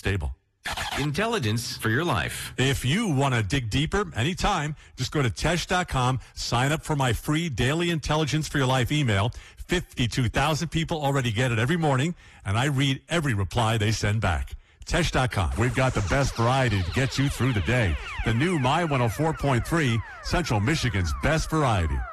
stable. Intelligence for your life. If you want to dig deeper anytime, just go to Tesh.com, sign up for my free daily Intelligence for Your Life email. 52,000 people already get it every morning, and I read every reply they send back. Tesh.com. We've got the best variety to get you through the day. The new My 104.3, Central Michigan's best variety.